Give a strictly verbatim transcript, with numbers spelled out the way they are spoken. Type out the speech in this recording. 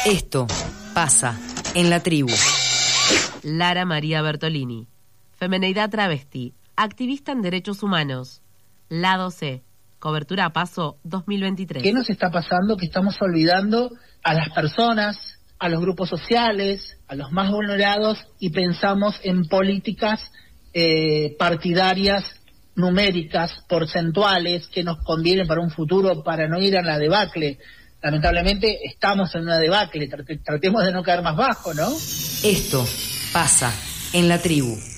Esto pasa en la tribu. Lara María Bertolini, femeneidad travesti, activista en derechos humanos. Lado C, cobertura a paso dos mil veintitrés. ¿Qué nos está pasando? Que estamos olvidando a las personas, a los grupos sociales, a los más vulnerados, y pensamos en políticas eh, partidarias, numéricas, porcentuales, que nos convienen para un futuro, para no ir a la debacle. Lamentablemente estamos en una debacle, tratemos de no caer más bajo, ¿no? Esto pasa en la tribu.